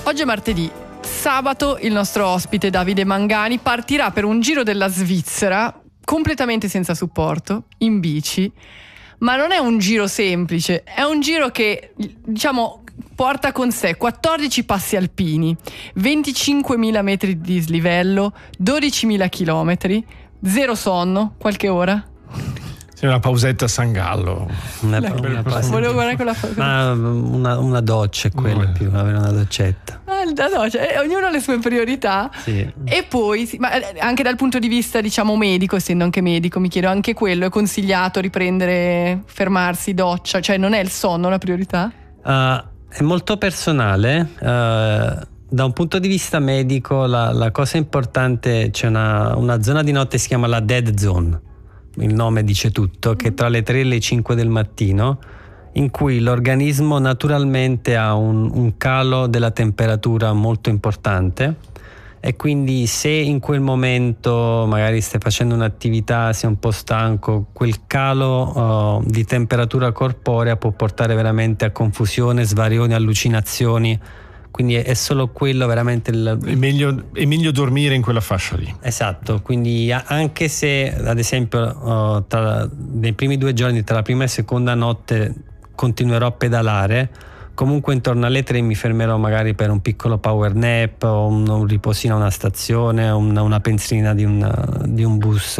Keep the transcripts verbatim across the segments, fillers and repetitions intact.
Oggi è martedì. Sabato il nostro ospite Davide Mangani partirà per un giro della Svizzera completamente senza supporto, in bici, ma non è un giro semplice, è un giro che, diciamo, porta con sé quattordici passi alpini, venticinquemila metri di dislivello, dodicimila chilometri, zero sonno, qualche ora. Sì, una pausetta a San Gallo. Una, una pausa. Volevo guardare quella Ma una, una doccia è quella, più avere una doccetta. Ah, la doccia, eh, ognuno ha le sue priorità. Sì. E poi, sì, ma anche dal punto di vista, diciamo, medico, essendo anche medico, mi chiedo, anche quello è consigliato riprendere, fermarsi, doccia, cioè non è il sonno la priorità? Uh, è molto personale. Uh, da un punto di vista medico la, la cosa importante, c'è una, una zona di notte, si chiama la dead zone, il nome dice tutto, che è tra le tre e le cinque del mattino, in cui l'organismo naturalmente ha un, un calo della temperatura molto importante, e quindi se in quel momento magari stai facendo un'attività, sei un po' stanco, quel calo uh, di temperatura corporea può portare veramente a confusione, svarioni, allucinazioni. Quindi è solo quello veramente il... È meglio, è meglio dormire in quella fascia lì. Esatto, quindi anche se ad esempio uh, tra, nei primi due giorni, tra la prima e la seconda notte, continuerò a pedalare, comunque intorno alle tre mi fermerò magari per un piccolo power nap o un, un riposino a una stazione, una, una pensilina di un, di un bus.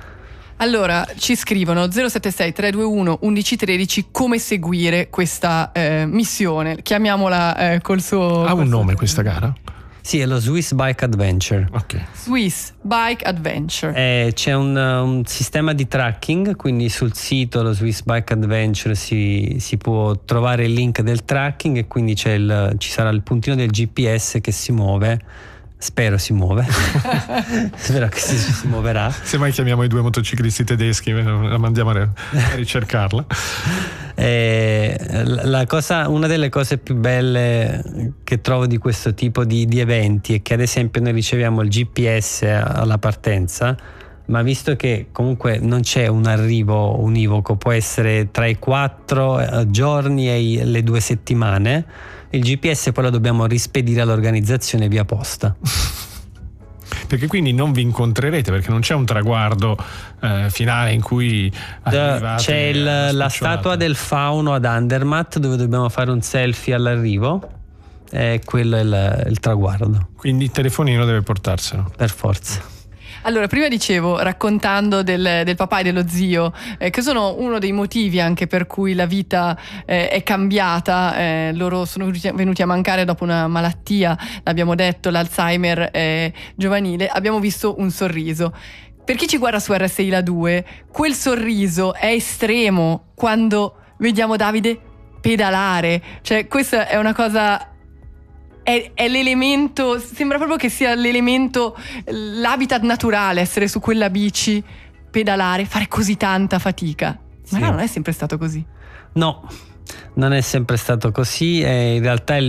Allora, ci scrivono zero sette sei tre due uno uno uno uno tre come seguire questa eh, missione, chiamiamola eh, col suo... Ha un nome questa gara? Sì, è lo Swiss Bike Adventure. Ok. Swiss Bike Adventure. Eh, c'è un, un sistema di tracking, quindi sul sito lo Swiss Bike Adventure si, si può trovare il link del tracking, e quindi c'è il, ci sarà il puntino del G P S che si muove. Spero si muove. Spero che si, si muoverà. Se mai chiamiamo i due motociclisti tedeschi, la mandiamo a ricercarla. Eh, la cosa, una delle cose più belle che trovo di questo tipo di, di eventi è che ad esempio noi riceviamo il G P S alla partenza, ma visto che comunque non c'è un arrivo univoco, può essere tra i quattro giorni e le due settimane, il G P S poi lo dobbiamo rispedire all'organizzazione via posta. Perché quindi non vi incontrerete, perché non c'è un traguardo eh, finale in cui arrivate. C'è il, la statua del fauno ad Andermatt, dove dobbiamo fare un selfie all'arrivo, e quello è il, il traguardo. Quindi il telefonino deve portarselo. Per forza. Allora, prima dicevo, raccontando del, del papà e dello zio, eh, che sono uno dei motivi anche per cui la vita eh, è cambiata, eh, loro sono venuti a mancare dopo una malattia, l'abbiamo detto, l'Alzheimer eh, giovanile, abbiamo visto un sorriso. Per chi ci guarda su R S I La due, quel sorriso è estremo quando vediamo Davide pedalare, cioè questa è una cosa... È, è l'elemento, sembra proprio che sia l'elemento, l'habitat naturale, essere su quella bici, pedalare, fare così tanta fatica. Ma sì. no, non è sempre stato così. No, non è sempre stato così, e in realtà il